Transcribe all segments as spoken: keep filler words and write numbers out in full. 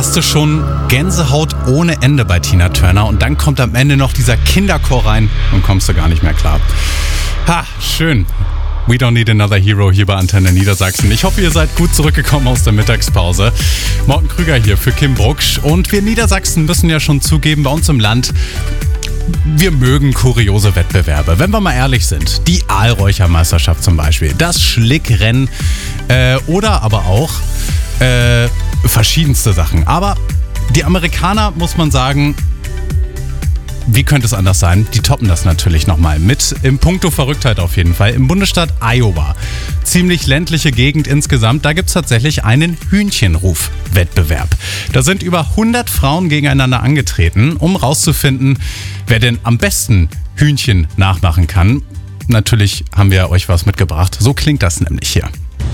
hast du schon Gänsehaut ohne Ende bei Tina Turner und dann kommt am Ende noch dieser Kinderchor rein und kommst du gar nicht mehr klar. Ha, schön. We don't need another hero hier bei Antenne Niedersachsen. Ich hoffe, ihr seid gut zurückgekommen aus der Mittagspause. Morten Krüger hier für Kim Brucksch. Und wir Niedersachsen müssen ja schon zugeben, bei uns im Land, wir mögen kuriose Wettbewerbe. Wenn wir mal ehrlich sind, die Aalräuchermeisterschaft zum Beispiel, das Schlickrennen äh, oder aber auch äh, verschiedenste Sachen. Aber die Amerikaner, muss man sagen, wie könnte es anders sein? Die toppen das natürlich nochmal mit im Punkto Verrücktheit auf jeden Fall. Im Bundesstaat Iowa, ziemlich ländliche Gegend insgesamt, da gibt es tatsächlich einen Hühnchenruf-Wettbewerb. Da sind über hundert Frauen gegeneinander angetreten, um rauszufinden, wer denn am besten Hühnchen nachmachen kann. Natürlich haben wir euch was mitgebracht. So klingt das nämlich hier.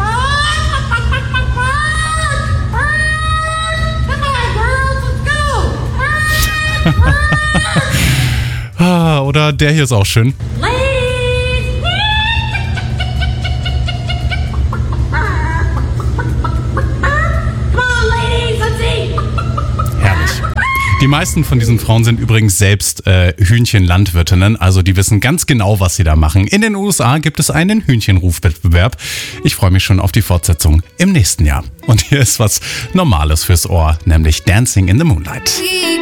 Ah, oder der hier ist auch schön. Herrlich. Die meisten von diesen Frauen sind übrigens selbst äh, Hühnchenlandwirtinnen, also die wissen ganz genau, was sie da machen. In den U S A gibt es einen Hühnchenrufwettbewerb. Ich freue mich schon auf die Fortsetzung im nächsten Jahr. Und hier ist was Normales fürs Ohr, nämlich Dancing in the Moonlight.